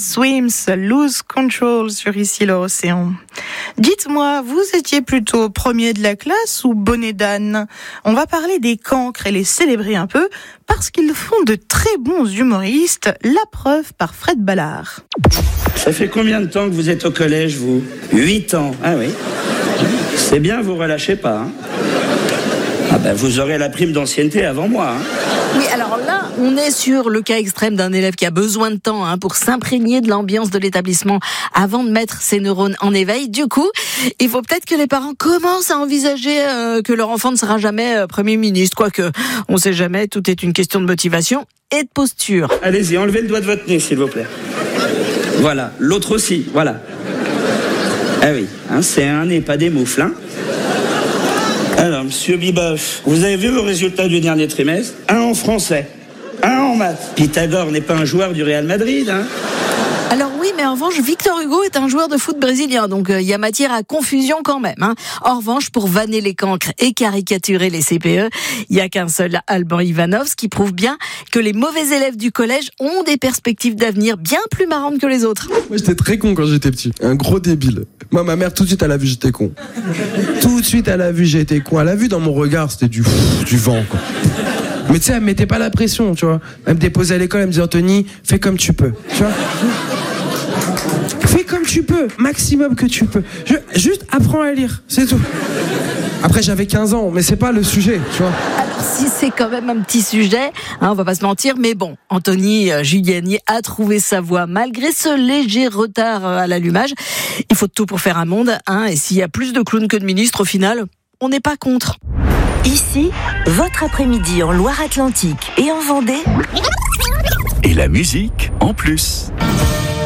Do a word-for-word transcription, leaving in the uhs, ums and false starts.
Swims, Lose Control sur Ici l'Océan. Dites-moi, vous étiez plutôt premier de la classe ou bonnet d'âne ? On va parler des cancres et les célébrer un peu parce qu'ils font de très bons humoristes, la preuve par Fred Ballard. Ça fait combien de temps que vous êtes au collège, vous ? Huit ans. Ah oui. C'est bien, vous relâchez pas. Hein. Ah ben, vous aurez la prime d'ancienneté avant moi. Hein. Oui, alors là, on est sur le cas extrême d'un élève qui a besoin de temps hein, pour s'imprégner de l'ambiance de l'établissement avant de mettre ses neurones en éveil. Du coup, il faut peut-être que les parents commencent à envisager euh, que leur enfant ne sera jamais euh, Premier ministre. Quoique, on sait jamais, tout est une question de motivation et de posture. Allez-y, enlevez le doigt de votre nez, s'il vous plaît. Voilà, l'autre aussi, voilà. Ah oui, hein, c'est un nez, pas des moufles, hein. Alors, monsieur Biboff, vous avez vu vos résultats du dernier trimestre ? Un en français, un en maths. Pythagore n'est pas un joueur du Real Madrid, hein ? Alors oui, mais en revanche, Victor Hugo est un joueur de foot brésilien, donc il euh, y a matière à confusion quand même. Hein. En revanche, pour vanner les cancres et caricaturer les C P E, il n'y a qu'un seul Alban Ivanov, qui prouve bien que les mauvais élèves du collège ont des perspectives d'avenir bien plus marrantes que les autres. Moi, j'étais très con quand j'étais petit, un gros débile. Moi, ma mère, tout de suite, elle a vu j'étais con. Tout de suite, elle a vu j'étais con. Elle a vu dans mon regard, c'était du, du vent, quoi. Mais tu sais, elle me mettait pas la pression, tu vois. Elle me déposait à l'école, elle me disait, Anthony, fais comme tu peux, tu vois. Fais comme tu peux, maximum que tu peux. Je, juste apprends à lire, c'est tout. Après, j'avais quinze ans, mais c'est pas le sujet, tu vois. Alors, si c'est quand même un petit sujet, hein, on va pas se mentir, mais bon, Anthony euh, Giuliani a trouvé sa voie malgré ce léger retard euh, à l'allumage. Il faut tout pour faire un monde, hein, et s'il y a plus de clowns que de ministres, au final, on n'est pas contre. Ici, votre après-midi en Loire-Atlantique et en Vendée. Et la musique en plus.